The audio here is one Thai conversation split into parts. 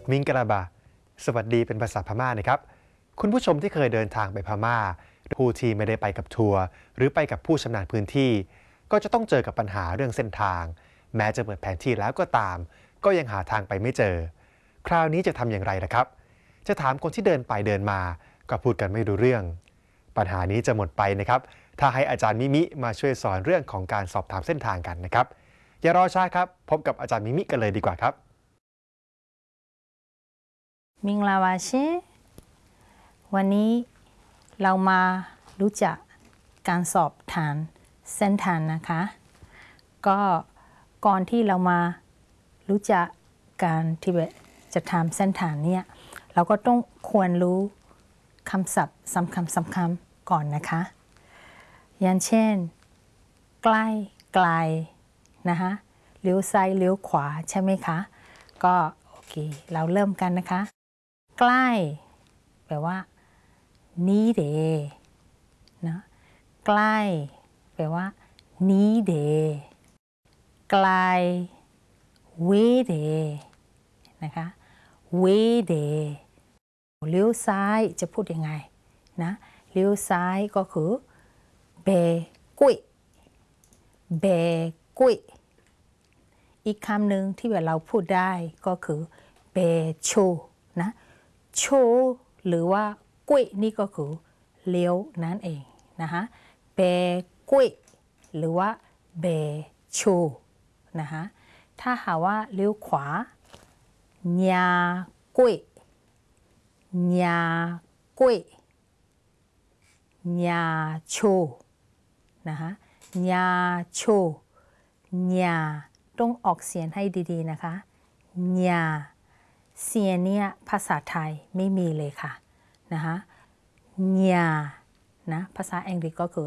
มิงกะลาบาสวัสดีเป็นภาษาพม่านะครับคุณผู้ชมที่เคยเดินทางไปพม่าผู้ที่ไม่ได้ไปกับทัวร์หรือไปกับผู้ชำนาญพื้นที่ก็จะต้องเจอกับปัญหาเรื่องเส้นทางแม้จะเปิดแผนที่แล้วก็ตามก็ยังหาทางไปไม่เจอคราวนี้จะทำอย่างไรล่ะครับจะถามคนที่เดินไปเดินมาก็พูดกันไม่รู้เรื่องปัญหานี้จะหมดไปนะครับถ้าให้อาจารย์มิมิมาช่วยสอนเรื่องของการสอบถามเส้นทางกันนะครับอย่ารอช้าครับพบกับอาจารย์มิมิกันเลยดีกว่าครับมิงลาวาเชวันนี้เรามารู้จักการสอบถามเส้นทางนะคะก็ก่อนที่เรามารู้จักการที่จะทำเส้นทางเนี่ยเราก็ต้องควรรู้คำศัพท์สำคัญก่อนนะคะอย่างเช่นใกล้ไกลนะคะเลี้ยวซ้ายเลี้ยวขวาใช่ไหมคะก็โอเคเราเริ่มกันนะคะใกล้แปลว่านี้เดนะใกล้แปลว่านี้เดไกลเวเดนะคะเวเดเลี้ยวซ้ายจะพูดยังไงนะเลี้ยวซ้ายก็คือเบกุยเบกุยอีกคำหนึ่งที่เราพูดได้ก็คือเบโชนะโชหรือว่ากุยนี่ก็คือเลี้ยวนั่นเองนะคะเบกุยหรือว่าเบโชนะคะถ้าหากว่าเลี้ยวขวาญากุยญากุยญาโชนะคะญาโชญาต้องออกเสียงให้ดีๆนะคะญาเสียงเนี่ยภาษาไทยไม่มีเลยค่ะนะคะญานะภาษาอังกฤษก็คือ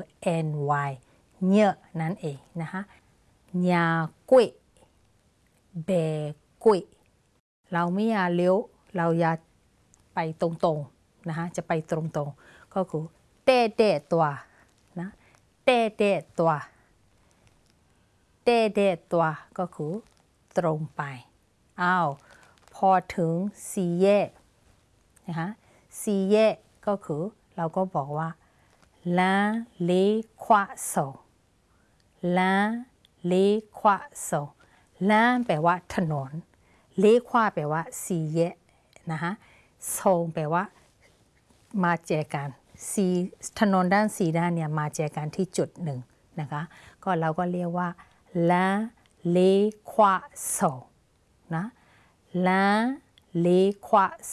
ny เยอะนั่นเองนะคะญากุยเบกุยเราไม่อยากเลี้ยวเราอยากไปตรงๆนะคะจะไปตรงๆก็คือเตะตัวนะเตะตัวเตะตัวก็คือตรงไปอ้าวพอถึงสี่แยกนะคะสี่แยกก็คือเราก็บอกว่าลาเลควาโซลาเลควาโซลาแปลว่าถนนเลควาแปลว่าสี่แยกนะคะโซแปลว่ามาเจอกันถนนด้านสี่ด้านเนี่ยมาเจอกันที่จุดหนึ่งนะคะก็เราก็เรียกว่าลาเลควาโซนะลาเลควา